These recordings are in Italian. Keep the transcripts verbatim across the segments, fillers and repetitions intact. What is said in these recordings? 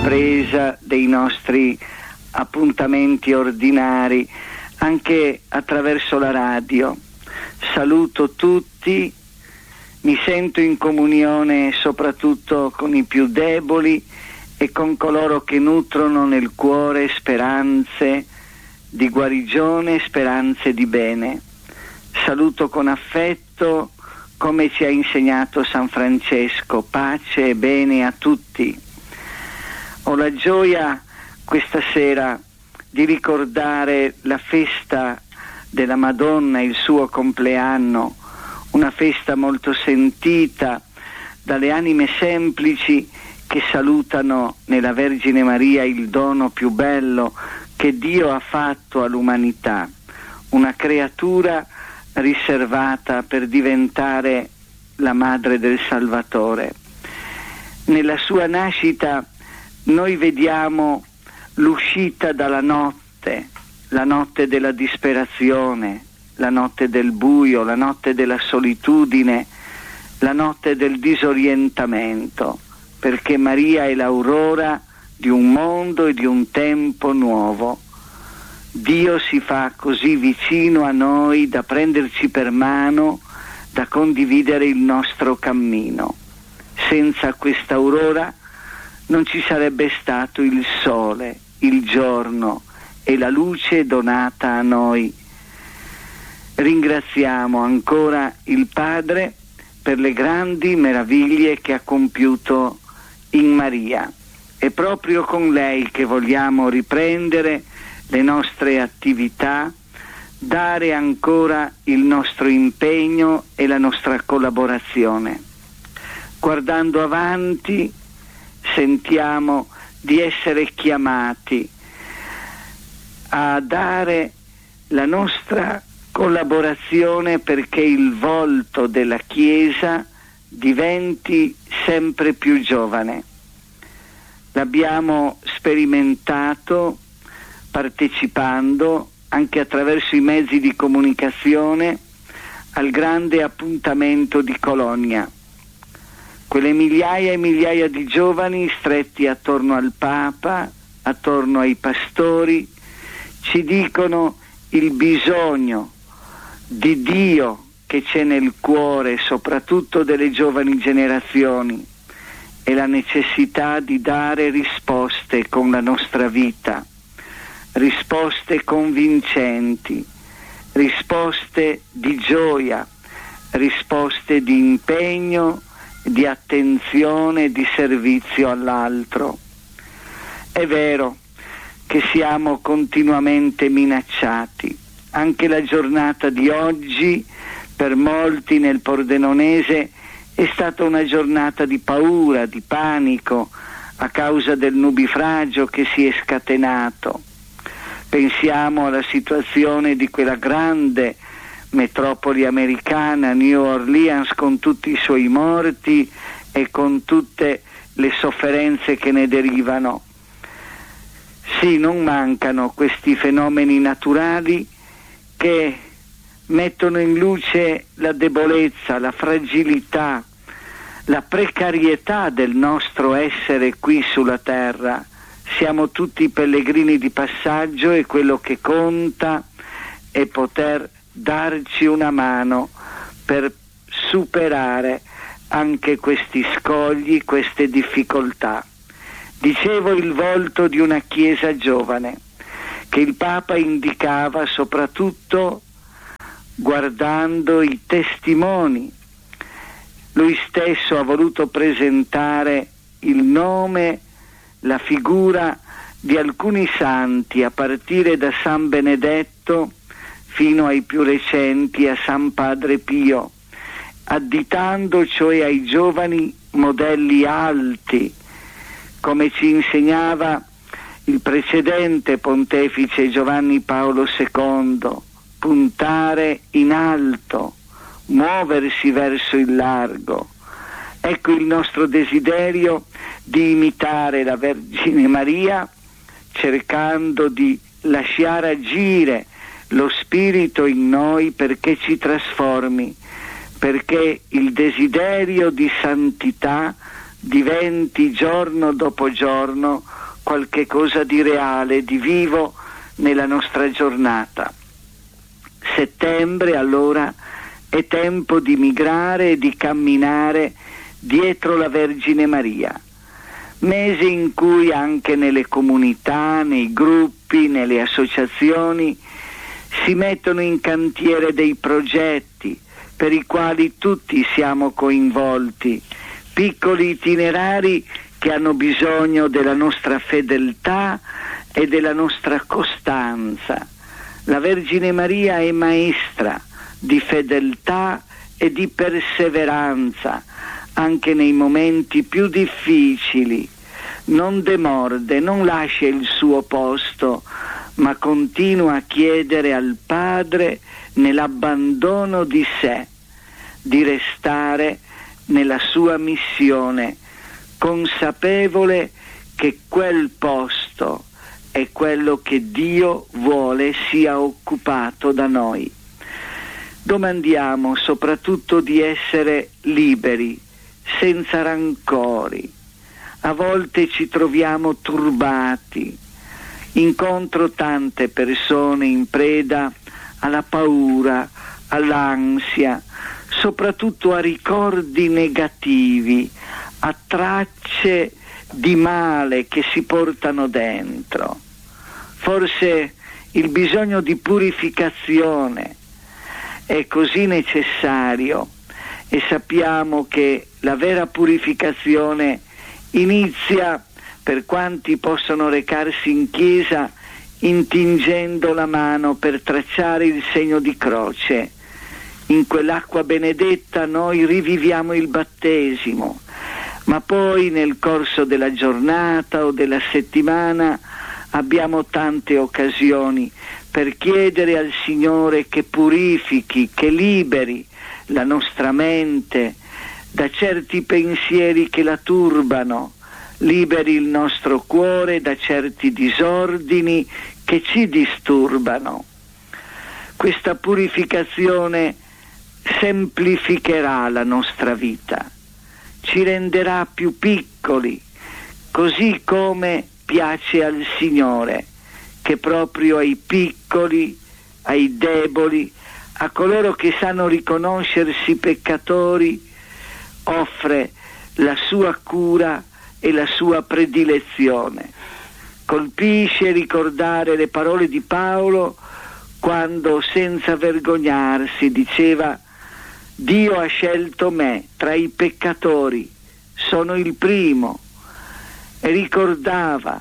ripresa dei nostri appuntamenti ordinari anche attraverso la radio. Saluto tutti, mi sento in comunione soprattutto con i più deboli e con coloro che nutrono nel cuore speranze di guarigione, speranze di bene. Saluto con affetto, come ci ha insegnato San Francesco, pace e bene a tutti. Ho la gioia questa sera di ricordare la festa della Madonna, il suo compleanno, una festa molto sentita dalle anime semplici che salutano nella Vergine Maria il dono più bello che Dio ha fatto all'umanità, una creatura riservata per diventare la madre del Salvatore. Nella sua nascita noi vediamo l'uscita dalla notte, la notte della disperazione, la notte del buio, la notte della solitudine, la notte del disorientamento, perché Maria è l'aurora di un mondo e di un tempo nuovo. Dio si fa così vicino a noi da prenderci per mano, da condividere il nostro cammino. Senza questa aurora non ci sarebbe stato il sole, il giorno e la luce donata a noi. Ringraziamo ancora il Padre per le grandi meraviglie che ha compiuto in Maria. È proprio con lei che vogliamo riprendere le nostre attività, dare ancora il nostro impegno e la nostra collaborazione. Guardando avanti, sentiamo di essere chiamati a dare la nostra collaborazione perché il volto della Chiesa diventi sempre più giovane. L'abbiamo sperimentato partecipando anche attraverso i mezzi di comunicazione al grande appuntamento di Colonia. Quelle migliaia e migliaia di giovani stretti attorno al Papa, attorno ai pastori, ci dicono il bisogno di Dio che c'è nel cuore, soprattutto delle giovani generazioni, e la necessità di dare risposte con la nostra vita, risposte convincenti, risposte di gioia, risposte di impegno, di attenzione, di servizio all'altro. È vero che siamo continuamente minacciati. Anche la giornata di oggi, per molti nel Pordenonese, è stata una giornata di paura, di panico, a causa del nubifragio che si è scatenato. Pensiamo alla situazione di quella grande metropoli americana, New Orleans, con tutti i suoi morti e con tutte le sofferenze che ne derivano. Sì, non mancano questi fenomeni naturali che mettono in luce la debolezza, la fragilità, la precarietà del nostro essere qui sulla terra. Siamo tutti pellegrini di passaggio e quello che conta è poter darci una mano per superare anche questi scogli, queste difficoltà. Dicevo, il volto di una Chiesa giovane che il Papa indicava soprattutto guardando i testimoni. Lui stesso ha voluto presentare il nome, la figura di alcuni santi, a partire da San Benedetto fino ai più recenti, a San Padre Pio, additando cioè ai giovani modelli alti, come ci insegnava il precedente pontefice Giovanni Paolo secondo, puntare in alto, muoversi verso il largo. Ecco il nostro desiderio di imitare la Vergine Maria, cercando di lasciare agire lo Spirito in noi perché ci trasformi, perché il desiderio di santità diventi giorno dopo giorno qualche cosa di reale, di vivo nella nostra giornata. Settembre allora è tempo di migrare e di camminare dietro la Vergine Maria, mese in cui anche nelle comunità, nei gruppi, nelle associazioni si mettono in cantiere dei progetti per i quali tutti siamo coinvolti, piccoli itinerari che hanno bisogno della nostra fedeltà e della nostra costanza. La Vergine Maria è maestra di fedeltà e di perseveranza anche nei momenti più difficili. Non demorde, non lascia il suo posto, ma continua a chiedere al Padre nell'abbandono di sé di restare nella sua missione, consapevole che quel posto è quello che Dio vuole sia occupato da noi. Domandiamo soprattutto di essere liberi, senza rancori. A volte ci troviamo turbati. Incontro tante persone in preda alla paura, all'ansia, soprattutto a ricordi negativi, a tracce di male che si portano dentro. Forse il bisogno di purificazione è così necessario e sappiamo che la vera purificazione inizia, per quanti possono recarsi in chiesa, intingendo la mano per tracciare il segno di croce. In quell'acqua benedetta noi riviviamo il battesimo, ma poi nel corso della giornata o della settimana abbiamo tante occasioni per chiedere al Signore che purifichi, che liberi la nostra mente da certi pensieri che la turbano, liberi il nostro cuore da certi disordini che ci disturbano. Questa purificazione semplificherà la nostra vita, ci renderà più piccoli, così come piace al Signore, che proprio ai piccoli, ai deboli, a coloro che sanno riconoscersi peccatori, offre la sua cura e la sua predilezione. Colpisce ricordare le parole di Paolo quando, senza vergognarsi, diceva: Dio ha scelto me tra i peccatori, sono il primo, e ricordava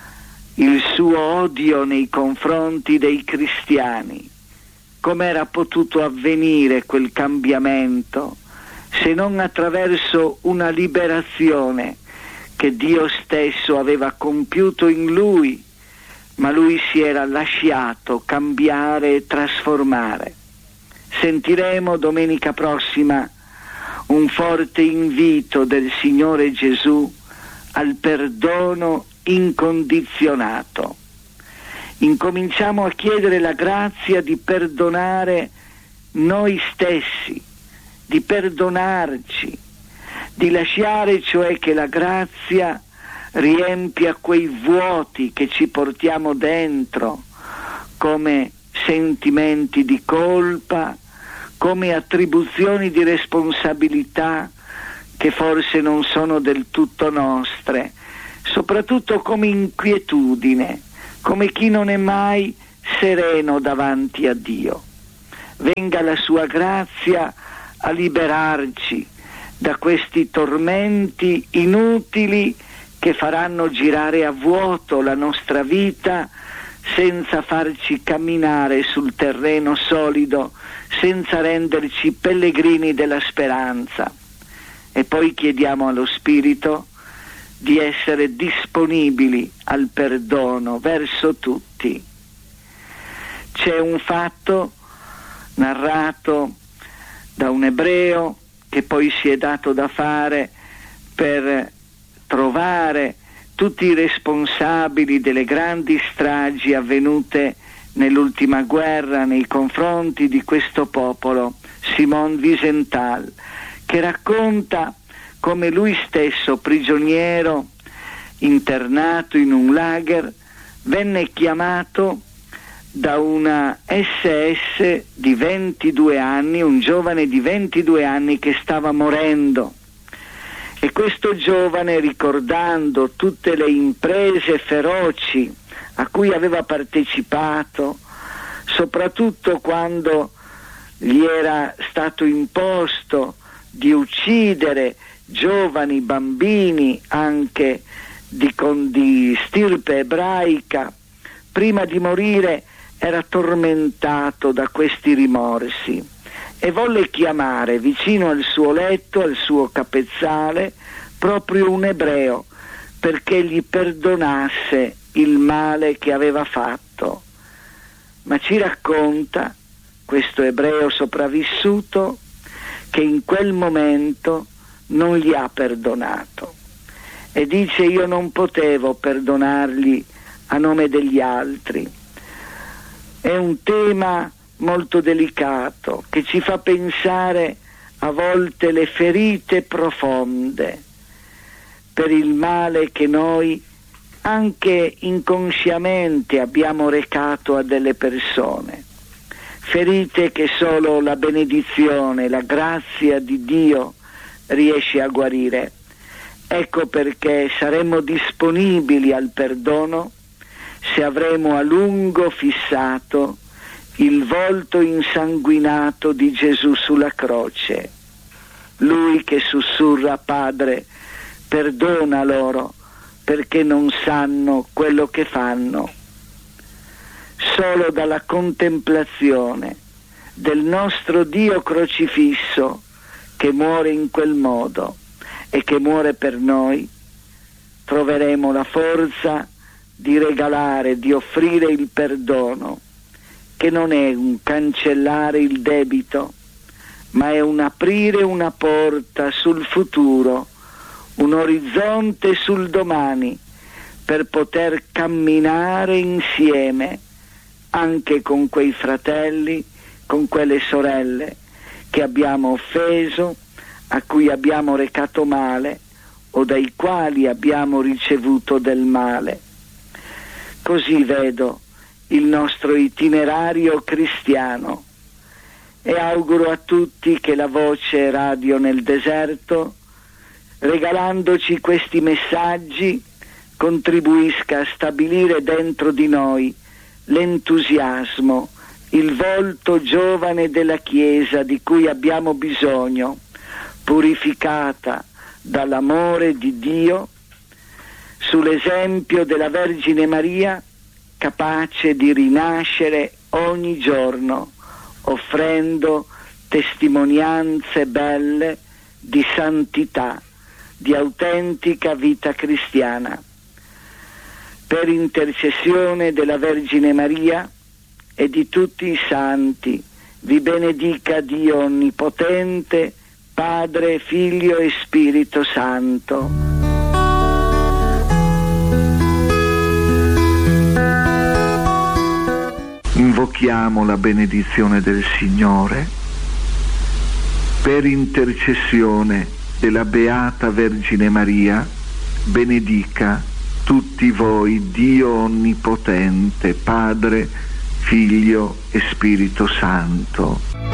il suo odio nei confronti dei cristiani. Com'era potuto avvenire quel cambiamento se non attraverso una liberazione che Dio stesso aveva compiuto in lui, ma lui si era lasciato cambiare e trasformare. Sentiremo domenica prossima un forte invito del Signore Gesù al perdono incondizionato. Incominciamo a chiedere la grazia di perdonare noi stessi, di perdonarci, di lasciare cioè che la grazia riempia quei vuoti che ci portiamo dentro, come sentimenti di colpa, come attribuzioni di responsabilità che forse non sono del tutto nostre, soprattutto come inquietudine, come chi non è mai sereno davanti a Dio. Venga la sua grazia a liberarci da questi tormenti inutili che faranno girare a vuoto la nostra vita senza farci camminare sul terreno solido, senza renderci pellegrini della speranza. E poi chiediamo allo Spirito di essere disponibili al perdono verso tutti. C'è un fatto narrato da un ebreo che poi si è dato da fare per trovare tutti i responsabili delle grandi stragi avvenute nell'ultima guerra nei confronti di questo popolo, Simon Wiesenthal, che racconta come lui stesso, prigioniero, internato in un lager, venne chiamato da una esse esse di ventidue anni, un giovane di ventidue anni che stava morendo. E questo giovane, ricordando tutte le imprese feroci a cui aveva partecipato, soprattutto quando gli era stato imposto di uccidere giovani bambini anche di, con, di stirpe ebraica, prima di morire era tormentato da questi rimorsi e volle chiamare vicino al suo letto, al suo capezzale, proprio un ebreo perché gli perdonasse il male che aveva fatto. Ma ci racconta questo ebreo sopravvissuto che in quel momento non gli ha perdonato e dice: io non potevo perdonargli a nome degli altri. È un tema molto delicato che ci fa pensare a volte le ferite profonde per il male che noi anche inconsciamente abbiamo recato a delle persone, ferite che solo la benedizione, la grazia di Dio riesce a guarire. Ecco perché saremo disponibili al perdono se avremo a lungo fissato il volto insanguinato di Gesù sulla croce, lui che sussurra: Padre, perdona loro perché non sanno quello che fanno. Solo dalla contemplazione del nostro Dio crocifisso, che muore in quel modo e che muore per noi, troveremo la forza di regalare, di offrire il perdono, che non è un cancellare il debito, ma è un aprire una porta sul futuro, un orizzonte sul domani, per poter camminare insieme anche con quei fratelli, con quelle sorelle che abbiamo offeso, a cui abbiamo recato male o dai quali abbiamo ricevuto del male. Così vedo il nostro itinerario cristiano e auguro a tutti che la voce Radio nel Deserto, regalandoci questi messaggi, contribuisca a stabilire dentro di noi l'entusiasmo, il volto giovane della Chiesa di cui abbiamo bisogno, purificata dall'amore di Dio, sull'esempio della Vergine Maria, capace di rinascere ogni giorno, offrendo testimonianze belle di santità, di autentica vita cristiana. Per intercessione della Vergine Maria e di tutti i santi, vi benedica Dio Onnipotente, Padre, Figlio e Spirito Santo. Invochiamo la benedizione del Signore. Per intercessione della Beata Vergine Maria, benedica tutti voi Dio Onnipotente, Padre, Figlio e Spirito Santo.